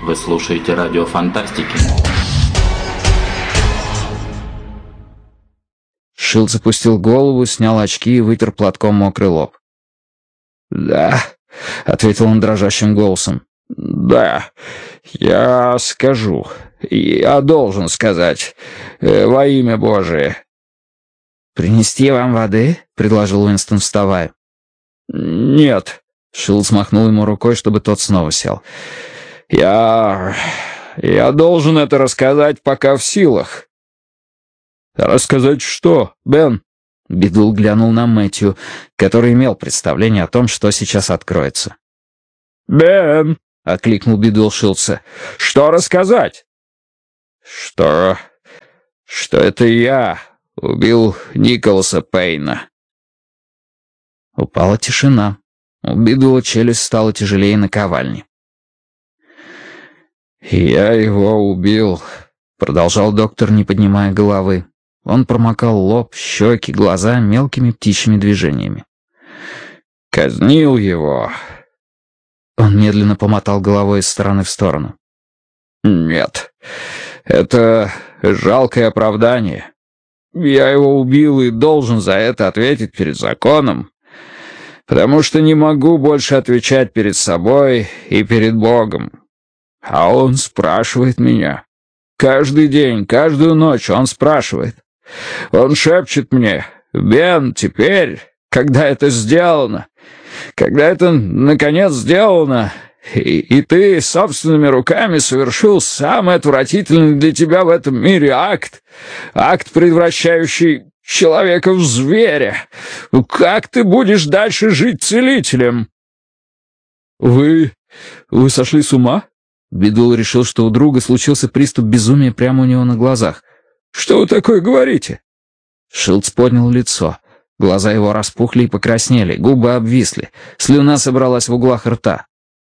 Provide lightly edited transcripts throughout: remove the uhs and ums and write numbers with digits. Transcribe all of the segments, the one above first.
Вы слушаете радио Фантастики. Шилдс опустил голову, снял очки и вытер платком мокрый лоб. «Да», — ответил он дрожащим голосом. «Да, я скажу. Я должен сказать. Во имя Божие». «Принести вам воды?» — предложил Уинстон, вставая. «Нет», — Шилдс махнул ему рукой, чтобы тот снова сел. «Я должен это рассказать, пока в силах». «Рассказать что, Бен?» Бидл глянул на Мэтью, который имел представление о том, что сейчас откроется. «Бен!» — окликнул Бидл Шилдса. «Что рассказать?» «Что это я убил Николаса Пейна». Упала тишина. У Бидла челюсть стала тяжелее наковальни. «Я его убил», — продолжал доктор, не поднимая головы. Он промокал лоб, щеки, глаза мелкими птичьими движениями. «Казнил его». Он медленно помотал головой из стороны в сторону. «Нет, это жалкое оправдание. Я его убил и должен за это ответить перед законом, потому что не могу больше отвечать перед собой и перед Богом. А он спрашивает меня. Каждый день, каждую ночь он спрашивает. Он шепчет мне: «Бен, теперь, когда это сделано, когда это, наконец, сделано, и ты собственными руками совершил самый отвратительный для тебя в этом мире акт, превращающий человека в зверя, как ты будешь дальше жить целителем?» «Вы сошли с ума?» Бидл решил, что у друга случился приступ безумия прямо у него на глазах. «Что вы такое говорите?» Шилдс поднял лицо. Глаза его распухли и покраснели, губы обвисли, слюна собралась в углах рта.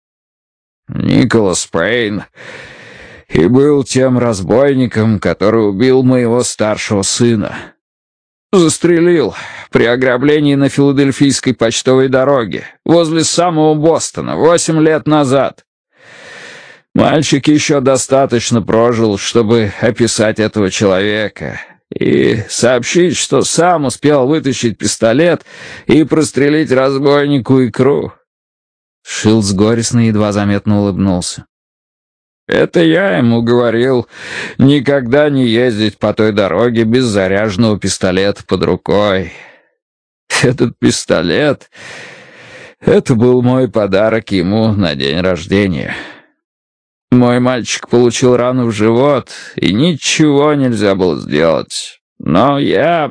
«Николас Пейн и был тем разбойником, который убил моего старшего сына. Застрелил при ограблении на Филадельфийской почтовой дороге, возле самого Бостона, 8 лет назад. Мальчик еще достаточно прожил, чтобы описать этого человека и сообщить, что сам успел вытащить пистолет и прострелить разбойнику икру». Шилдс горестно едва заметно улыбнулся. «Это я ему говорил никогда не ездить по той дороге без заряженного пистолета под рукой. Этот пистолет — это был мой подарок ему на день рождения. Мой мальчик получил рану в живот, и ничего нельзя было сделать. Но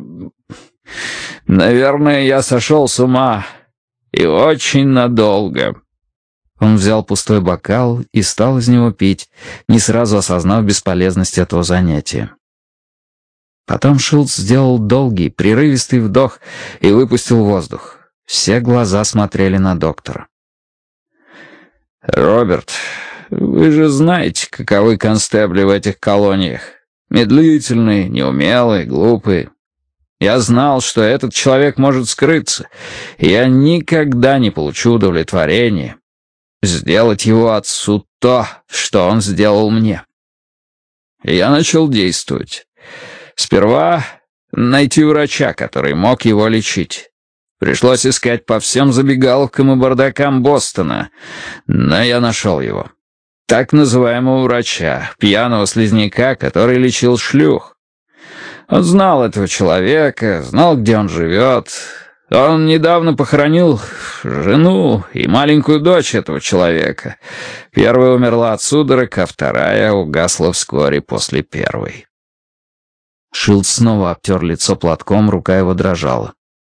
наверное, я сошел с ума. И очень надолго». Он взял пустой бокал и стал из него пить, не сразу осознав бесполезность этого занятия. Потом Шилдс сделал долгий, прерывистый вдох и выпустил воздух. Все глаза смотрели на доктора. «Роберт, вы же знаете, каковы констебли в этих колониях. Медлительные, неумелые, глупые. Я знал, что этот человек может скрыться, и я никогда не получу удовлетворения. Сделать его отцу то, что он сделал мне. И я начал действовать. Сперва найти врача, который мог его лечить. Пришлось искать по всем забегаловкам и бардакам Бостона, но я нашел его. Так называемого врача, пьяного слизняка, который лечил шлюх. Он знал этого человека, знал, где он живет. Он недавно похоронил жену и маленькую дочь этого человека. Первая умерла от судорог, а вторая угасла вскоре после первой. Шилдс снова обтер лицо платком, рука его дрожала.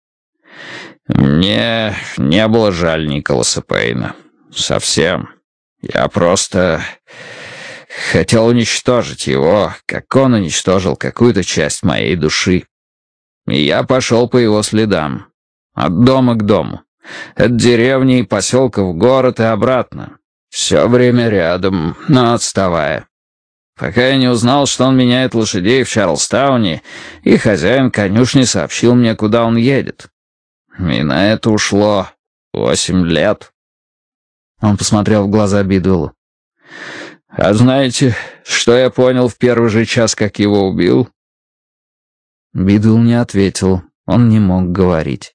«Мне не было жаль Николаса Пейна. Совсем. Я просто хотел уничтожить его, как он уничтожил какую-то часть моей души. И я пошел по его следам. От дома к дому. От деревни и поселка в город и обратно. Все время рядом, но отставая. Пока я не узнал, что он меняет лошадей в Чарльстауне, и хозяин конюшни сообщил мне, куда он едет. И на это ушло 8 лет». Он посмотрел в глаза Бидулу. А знаете, что я понял в первый же час, как его убил?» Бидуэлл не ответил, он не мог говорить.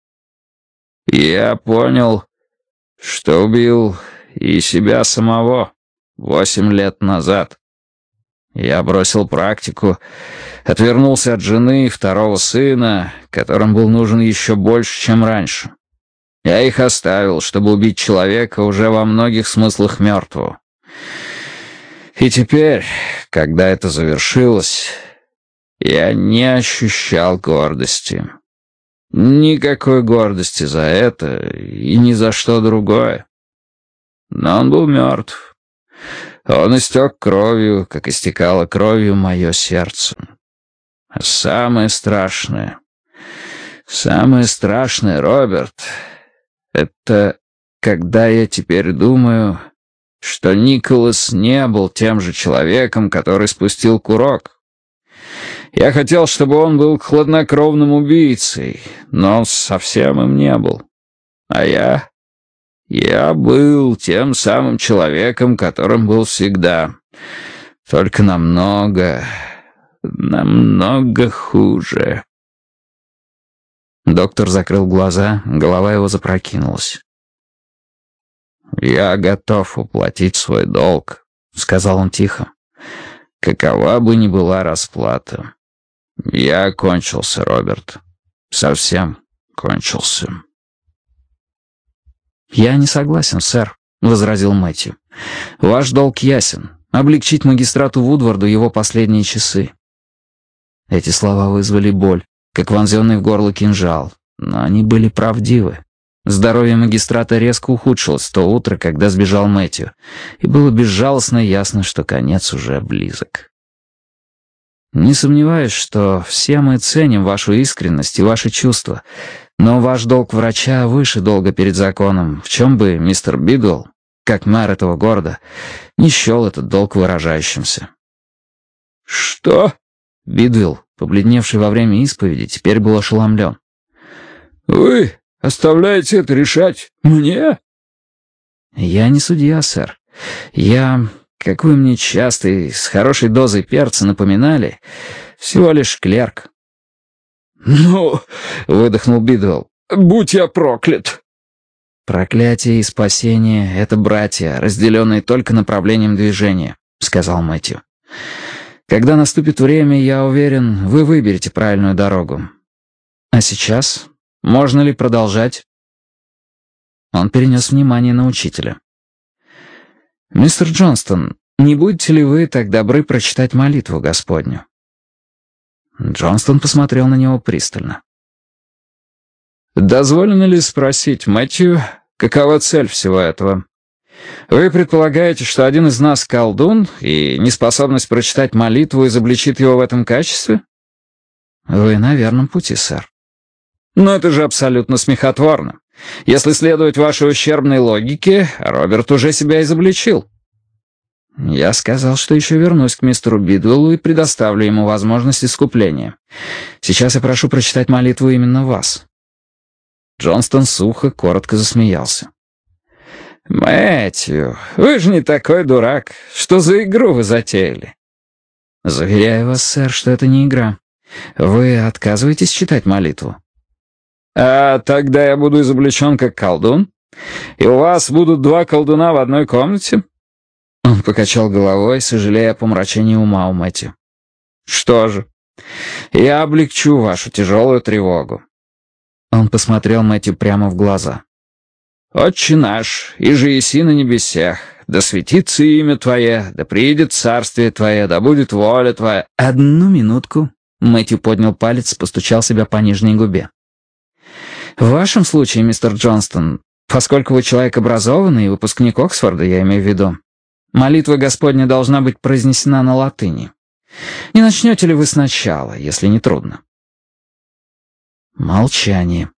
«Я понял, что убил и себя самого 8 лет назад. Я бросил практику, отвернулся от жены и второго сына, которым был нужен еще больше, чем раньше. Я их оставил, чтобы убить человека уже во многих смыслах мертвого. И теперь, когда это завершилось, я не ощущал гордости. Никакой гордости за это и ни за что другое. Но он был мертв. Он истек кровью, как истекало кровью мое сердце. А самое страшное, Роберт, это когда я теперь думаю, что Николас не был тем же человеком, который спустил курок. Я хотел, чтобы он был хладнокровным убийцей, но он совсем им не был. А я был тем самым человеком, которым был всегда, только намного хуже. Доктор закрыл глаза, голова его запрокинулась. «Я готов уплатить свой долг», — сказал он тихо. «Какова бы ни была расплата. Я кончился, Роберт. Совсем кончился». «Я не согласен, сэр», — возразил Мэтью. «Ваш долг ясен — облегчить магистрату Вудварду его последние часы». Эти слова вызвали боль, как вонзенный в горло кинжал, но они были правдивы. Здоровье магистрата резко ухудшилось в то утро, когда сбежал Мэтью, и было безжалостно ясно, что конец уже близок. «Не сомневаюсь, что все мы ценим вашу искренность и ваши чувства, но ваш долг врача выше долга перед законом, в чем бы мистер Бидуэлл, как мэр этого города, не счел этот долг выражающимся». «Что?» Бидуэлл, побледневший во время исповеди, теперь был ошеломлен. «Вы оставляете это решать мне?» «Я не судья, сэр. Я, как вы мне часто и с хорошей дозой перца напоминали, всего лишь клерк». «Ну», — выдохнул Бидуэлл, — «будь я проклят». «Проклятие и спасение — это братья, разделенные только направлением движения», — сказал Мэтью. «Когда наступит время, я уверен, вы выберете правильную дорогу. А сейчас можно ли продолжать?» Он перенес внимание на учителя. «Мистер Джонстон, не будете ли вы так добры прочитать молитву Господню?» Джонстон посмотрел на него пристально. «Дозволено ли спросить, Мэтью, какова цель всего этого? Вы предполагаете, что один из нас колдун, и неспособность прочитать молитву изобличит его в этом качестве?» «Вы на верном пути, сэр». «Но это же абсолютно смехотворно. Если следовать вашей ущербной логике, Роберт уже себя изобличил». «Я сказал, что еще вернусь к мистеру Бидуэллу и предоставлю ему возможность искупления. Сейчас я прошу прочитать молитву именно вас». Джонстон сухо, коротко засмеялся. «Мэтью, вы же не такой дурак. Что за игру вы затеяли?» «Заверяю вас, сэр, что это не игра. Вы отказываетесь читать молитву?» «А тогда я буду изобличен как колдун? И у вас будут 2 колдуна в одной комнате?» Он покачал головой, сожалея о помрачении ума у Мэтью. «Что же, я облегчу вашу тяжелую тревогу». Он посмотрел Мэтью прямо в глаза. «Отче наш, иже еси на небесех, да светится имя Твое, да приидет царствие Твое, да будет воля Твоя». «Одну минутку». Мэтью поднял палец, постучал себя по нижней губе. «В вашем случае, мистер Джонстон, поскольку вы человек образованный, выпускник Оксфорда, я имею в виду, молитва Господня должна быть произнесена на латыни. Не начнете ли вы сначала, если не трудно?» Молчание.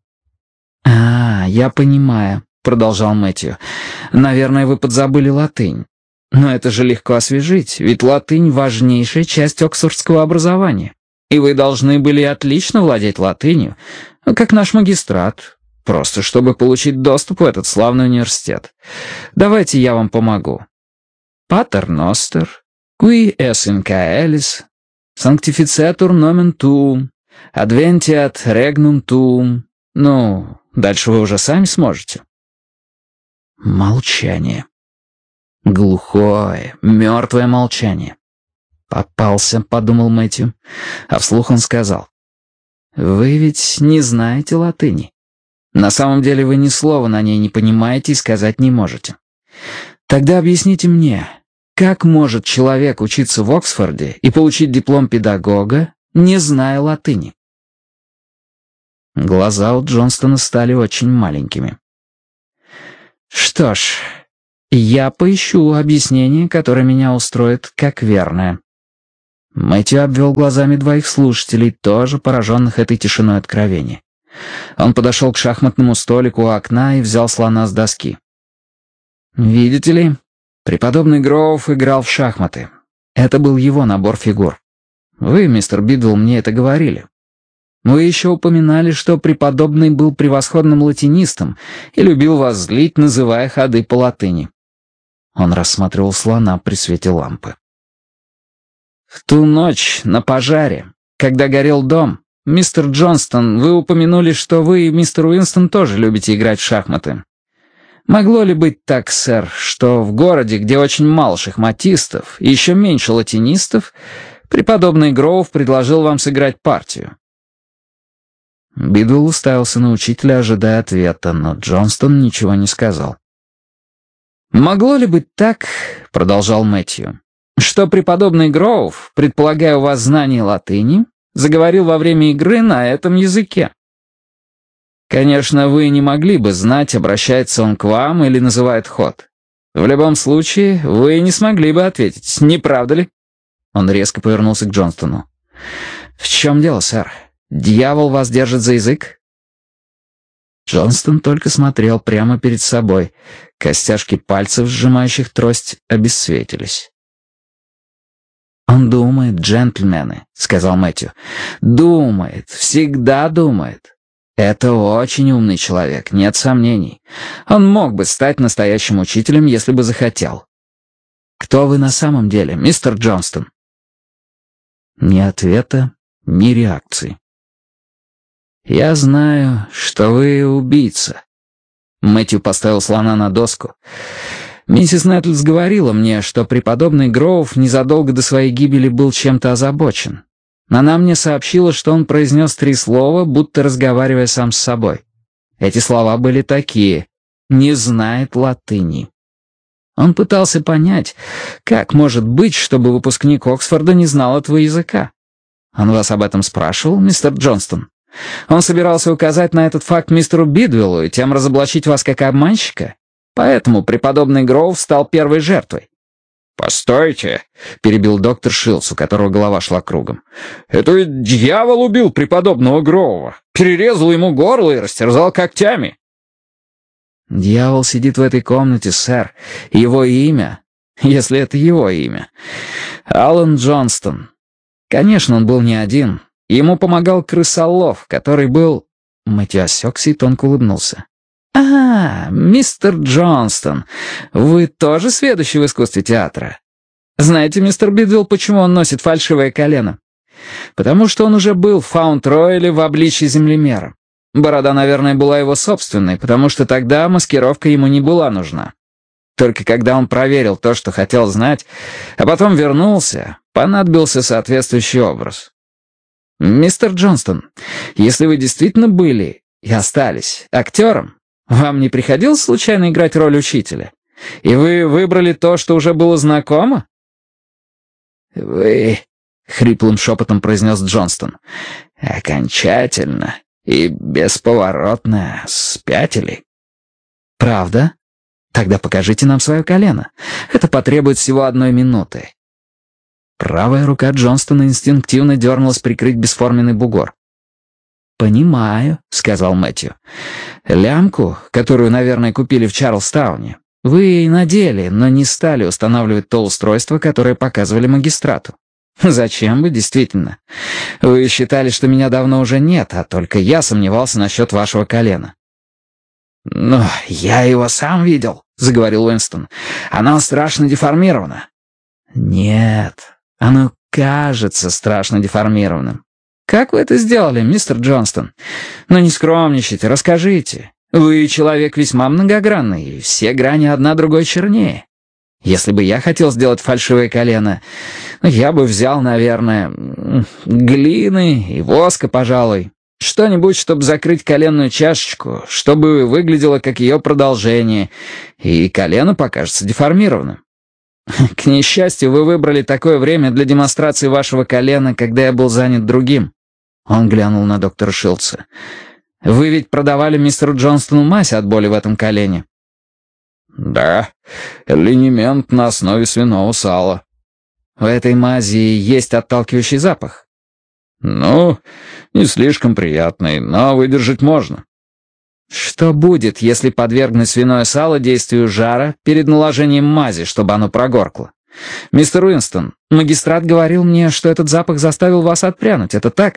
Я понимаю», — продолжал Мэтью. «Наверное, вы подзабыли латынь. Но это же легко освежить, ведь латынь — важнейшая часть оксфордского образования. И вы должны были отлично владеть латынью, как наш магистрат, просто чтобы получить доступ в этот славный университет. Давайте я вам помогу». Pater noster, qui es in caelis, sanctificetur nomen tuum, adventiat regnum tuum. Ну, дальше вы уже сами сможете. Молчание. Глухое, мертвое молчание. «Попался», — подумал Мэтью, а вслух он сказал. «Вы ведь не знаете латыни. На самом деле вы ни слова на ней не понимаете и сказать не можете. Тогда объясните мне, как может человек учиться в Оксфорде и получить диплом педагога, не зная латыни?» Глаза у Джонстона стали очень маленькими. «Что ж, я поищу объяснение, которое меня устроит как верное». Мэтью обвел глазами двоих слушателей, тоже пораженных этой тишиной откровения. Он подошел к шахматному столику у окна и взял слона с доски. «Видите ли, преподобный Гроув играл в шахматы. Это был его набор фигур. Вы, мистер Бидвелл, мне это говорили. Вы еще упоминали, что преподобный был превосходным латинистом и любил вас злить, называя ходы по латыни». Он рассматривал слона при свете лампы. «В ту ночь на пожаре, когда горел дом, мистер Джонстон, вы упомянули, что вы и мистер Уинстон тоже любите играть в шахматы. Могло ли быть так, сэр, что в городе, где очень мало шахматистов и еще меньше латинистов, преподобный Гроув предложил вам сыграть партию?» Бидвелл уставился на учителя, ожидая ответа, но Джонстон ничего не сказал. «Могло ли быть так, — продолжал Мэтью, — что преподобный Гроув, предполагая у вас знание латыни, заговорил во время игры на этом языке? Конечно, вы не могли бы знать, обращается он к вам или называет ход. В любом случае, вы не смогли бы ответить, не правда ли?» Он резко повернулся к Джонстону. «В чем дело, сэр? Дьявол вас держит за язык?» Джонстон только смотрел прямо перед собой. Костяшки пальцев, сжимающих трость, обесцветились. «Он думает, джентльмены», — сказал Мэтью. «Думает, всегда думает. Это очень умный человек, нет сомнений. Он мог бы стать настоящим учителем, если бы захотел. Кто вы на самом деле, мистер Джонстон?» Ни ответа, ни реакции. «Я знаю, что вы убийца». Мэтью поставил слона на доску. «Миссис Нетлс говорила мне, что преподобный Гроув незадолго до своей гибели был чем-то озабочен. Она мне сообщила, что он произнес 3 слова, будто разговаривая сам с собой. Эти слова были такие: «не знает латыни». Он пытался понять, как может быть, чтобы выпускник Оксфорда не знал этого языка. Он вас об этом спрашивал, мистер Джонстон? Он собирался указать на этот факт мистеру Бидвеллу и тем разоблачить вас как обманщика? Поэтому преподобный Гроув стал первой жертвой». «Постойте», — перебил доктор Шилс, у которого голова шла кругом. «Это ведь дьявол убил преподобного Гроува, перерезал ему горло и растерзал когтями». «Дьявол сидит в этой комнате, сэр. Его имя, если это его имя, Алан Джонстон. Конечно, он был не один. Ему помогал крысолов, который был...» Мэтью осекся и тонко улыбнулся. «А, мистер Джонстон, вы тоже сведущий в искусстве театра? Знаете, мистер Бидвелл, почему он носит фальшивое колено? Потому что он уже был в Фаунд-Ройле в обличье землемера. Борода, наверное, была его собственной, потому что тогда маскировка ему не была нужна. Только когда он проверил то, что хотел знать, а потом вернулся, понадобился соответствующий образ. Мистер Джонстон, если вы действительно были и остались актером, вам не приходилось случайно играть роль учителя? И вы выбрали то, что уже было знакомо?» «Вы», — хриплым шепотом произнес Джонстон, — «окончательно и бесповоротно спятили». «Правда? Тогда покажите нам свое колено. Это потребует всего 1 минуты». Правая рука Джонстона инстинктивно дернулась прикрыть бесформенный бугор. «Понимаю», — сказал Мэтью. «Лямку, которую, наверное, купили в Чарльстауне, вы надели, но не стали устанавливать то устройство, которое показывали магистрату. Зачем бы, действительно? Вы считали, что меня давно уже нет, а только я сомневался насчет вашего колена». «Но я его сам видел», — заговорил Уинстон. «Оно страшно деформировано». «Нет, оно кажется страшно деформированным. Как вы это сделали, мистер Джонстон? Ну не скромничайте, расскажите. Вы человек весьма многогранный, и все грани одна другой чернее. Если бы я хотел сделать фальшивое колено, я бы взял, наверное, глины и воска, пожалуй. Что-нибудь, чтобы закрыть коленную чашечку, чтобы выглядело как ее продолжение, и колено покажется деформированным. К несчастью, вы выбрали такое время для демонстрации вашего колена, когда я был занят другим». Он глянул на доктора Шилдса. «Вы ведь продавали мистеру Джонстону мазь от боли в этом колене?» «Да, линемент на основе свиного сала». «У этой мази есть отталкивающий запах?» «Ну, не слишком приятный, но выдержать можно». «Что будет, если подвергнуть свиное сало действию жара перед наложением мази, чтобы оно прогоркло? Мистер Уинстон, магистрат говорил мне, что этот запах заставил вас отпрянуть, это так?»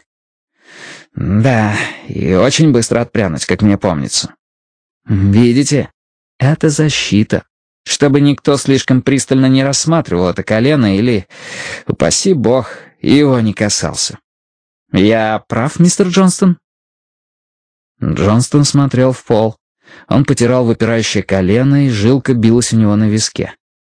«Да, и очень быстро отпрянуть, как мне помнится». «Видите, это защита, чтобы никто слишком пристально не рассматривал это колено или, упаси бог, его не касался. Я прав, мистер Джонстон?» Джонстон смотрел в пол. Он потирал выпирающее колено, и жилка билась у него на виске.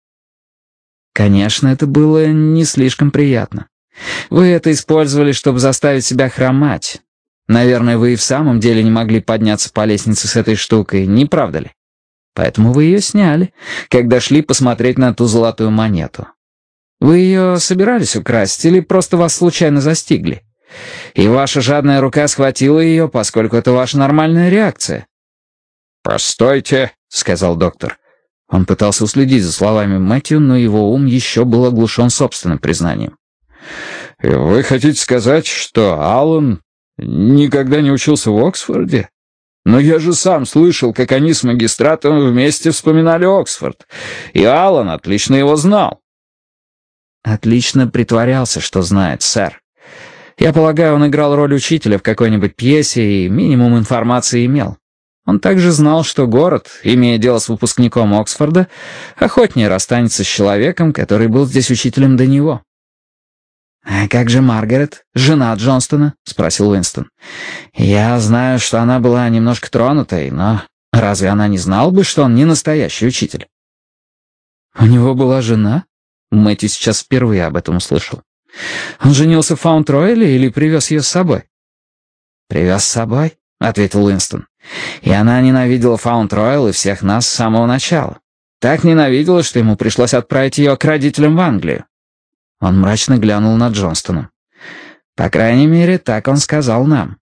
«Конечно, это было не слишком приятно. Вы это использовали, чтобы заставить себя хромать. Наверное, вы и в самом деле не могли подняться по лестнице с этой штукой, не правда ли? Поэтому вы ее сняли, когда шли посмотреть на ту золотую монету. Вы ее собирались украсть или просто вас случайно застигли? И ваша жадная рука схватила ее, поскольку это ваша нормальная реакция». «Постойте», — сказал доктор. Он пытался уследить за словами Мэтью, но его ум еще был оглушен собственным признанием. «Вы хотите сказать, что Аллан никогда не учился в Оксфорде? Но я же сам слышал, как они с магистратом вместе вспоминали Оксфорд, и Аллан отлично его знал». «Отлично притворялся, что знает, сэр. Я полагаю, он играл роль учителя в какой-нибудь пьесе и минимум информации имел. Он также знал, что город, имея дело с выпускником Оксфорда, охотнее расстанется с человеком, который был здесь учителем до него». «А как же Маргарет, жена Джонстона?» — спросил Уинстон. «Я знаю, что она была немножко тронутой, но разве она не знала бы, что он не настоящий учитель?» «У него была жена?» Мэтью сейчас впервые об этом услышал. «Он женился в Фаунд-Ройле или привез ее с собой?» «Привез с собой», — ответил Уинстон. «И она ненавидела Фаунд-Ройл и всех нас с самого начала. Так ненавидела, что ему пришлось отправить ее к родителям в Англию». Он мрачно глянул на Джонстона. «По крайней мере, так он сказал нам».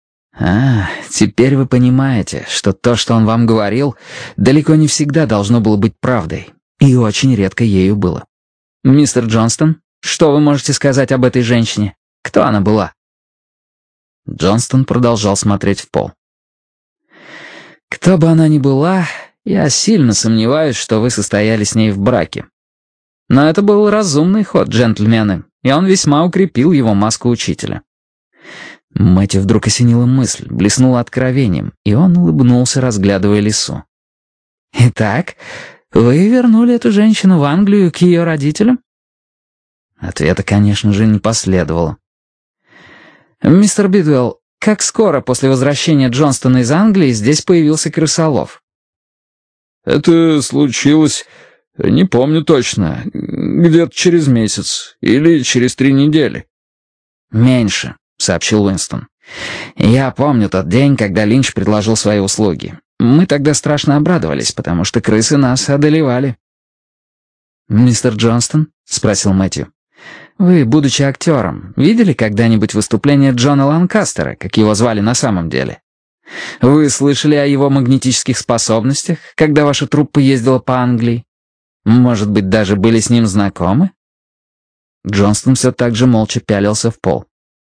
Теперь вы понимаете, что то, что он вам говорил, далеко не всегда должно было быть правдой, и очень редко ею было. Мистер Джонстон, что вы можете сказать об этой женщине? Кто она была?» Джонстон продолжал смотреть в пол. «Кто бы она ни была, я сильно сомневаюсь, что вы состояли с ней в браке. Но это был разумный ход, джентльмены, и он весьма укрепил его маску учителя». Мэтью вдруг осенила мысль, блеснула откровением, и он улыбнулся, разглядывая лису. «Итак, вы вернули эту женщину в Англию к ее родителям?» Ответа, конечно же, не последовало. «Мистер Бидуэлл, как скоро после возвращения Джонстона из Англии здесь появился крысолов?» «Это случилось, не помню точно, где-то через месяц или через 3 недели». «Меньше», — сообщил Уинстон. «Я помню тот день, когда Линч предложил свои услуги. Мы тогда страшно обрадовались, потому что крысы нас одолевали». «Мистер Джонстон?» — спросил Мэтью. «Вы, будучи актером, видели когда-нибудь выступление Джона Ланкастера, как его звали на самом деле? Вы слышали о его магнетических способностях, когда ваша труппа ездила по Англии? Может быть, даже были с ним знакомы?» Джонстон все так же молча пялился в пол.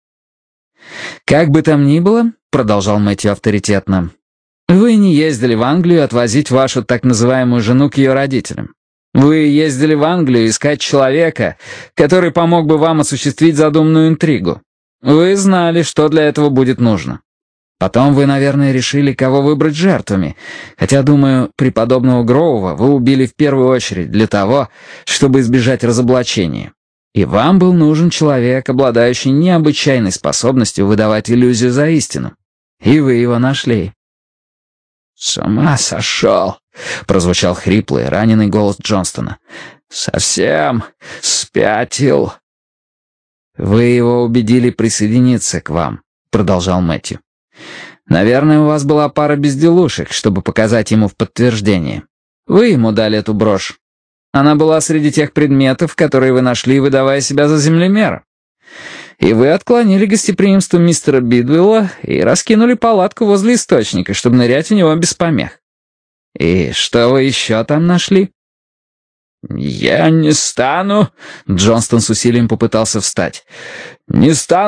«Как бы там ни было», — продолжал Мэтью авторитетно, «вы не ездили в Англию отвозить вашу так называемую жену к ее родителям. Вы ездили в Англию искать человека, который помог бы вам осуществить задуманную интригу. Вы знали, что для этого будет нужно. Потом вы, наверное, решили, кого выбрать жертвами, хотя, думаю, преподобного Гроува вы убили в первую очередь для того, чтобы избежать разоблачения. И вам был нужен человек, обладающий необычайной способностью выдавать иллюзию за истину. И вы его нашли». «С ума сошел!» — прозвучал хриплый, раненый голос Джонстона. «Совсем спятил». «Вы его убедили присоединиться к вам», — продолжал Мэтью. «Наверное, у вас была пара безделушек, чтобы показать ему в подтверждение. Вы ему дали эту брошь. Она была среди тех предметов, которые вы нашли, выдавая себя за землемера. И вы отклонили гостеприимство мистера Бидвелла и раскинули палатку возле источника, чтобы нырять в него без помех. И что вы еще там нашли?» «Я не стану...» — Джонстон с усилием попытался встать. «Не стану